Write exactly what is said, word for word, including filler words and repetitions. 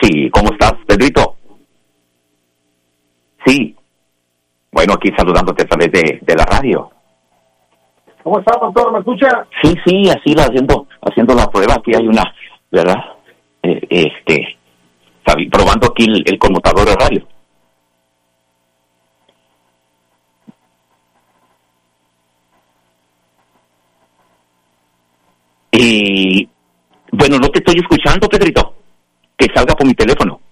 Sí, ¿cómo estás, Pedrito? Sí. Bueno, aquí saludándote a través de, de la radio. ¿Cómo está, doctor? ¿Me escucha? Sí, sí, así la haciendo, haciendo la prueba. Aquí hay una, ¿verdad? Eh, este, sabi- probando aquí el, el conmutador de radio. Y bueno, no te estoy escuchando, Pedrito. Que salga por mi teléfono.